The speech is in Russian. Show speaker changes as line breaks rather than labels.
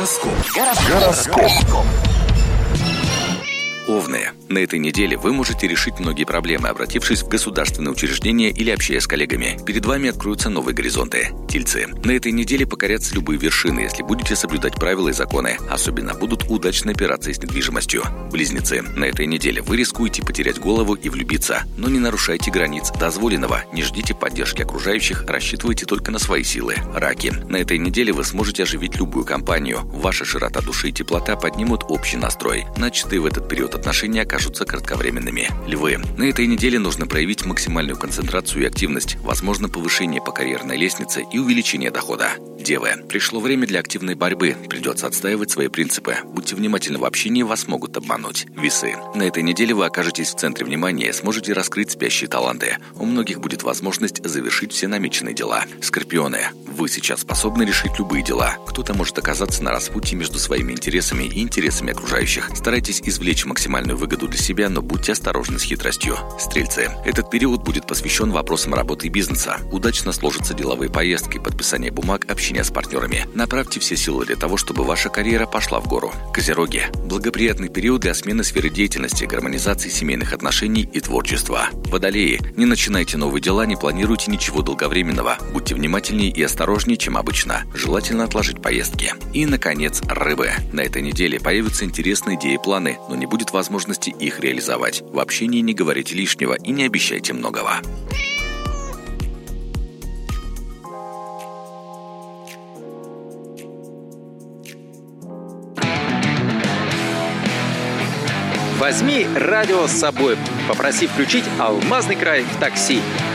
Гороскоп.
Овны. На этой неделе вы можете решить многие проблемы, обратившись в государственные учреждения или общаясь с коллегами. Перед вами откроются новые горизонты. Тельцы. На этой неделе покорятся любые вершины, если будете соблюдать правила и законы. Особенно будут удачные операции с недвижимостью. Близнецы. На этой неделе вы рискуете потерять голову и влюбиться. Но не нарушайте границ дозволенного. Не ждите поддержки окружающих, рассчитывайте только на свои силы. Раки. На этой неделе вы сможете оживить любую компанию. Ваша широта души и теплота поднимут общий настрой. Начатые в этот период отношения окажутся кратковременными. Львы. На этой неделе нужно проявить максимальную концентрацию и активность, возможно повышение по карьерной лестнице и увеличение дохода. Девы. Пришло время для активной борьбы. Придется отстаивать свои принципы. Будьте внимательны в общении, вас могут обмануть. Весы. На этой неделе вы окажетесь в центре внимания, сможете раскрыть спящие таланты. У многих будет возможность завершить все намеченные дела. Скорпионы. Вы сейчас способны решить любые дела. Кто-то может оказаться на распутье между своими интересами и интересами окружающих. Старайтесь извлечь максимальную выгоду для себя, но будьте осторожны с хитростью. Стрельцы. Этот период будет посвящен вопросам работы и бизнеса. Удачно сложатся деловые поездки, подписание бумаг, общение с партнерами. Направьте все силы для того, чтобы ваша карьера пошла в гору. Козероги. Благоприятный период для смены сферы деятельности, гармонизации семейных отношений и творчества. Водолеи. Не начинайте новые дела, не планируйте ничего долговременного. Будьте внимательнее и осторожнее, чем обычно. Желательно отложить поездки. И, наконец, рыбы. На этой неделе появятся интересные идеи и планы, но не будет возможности их реализовать. В общении не говорите лишнего и не обещайте многого.
Возьми радио с собой. Попроси включить «Алмазный край» в такси.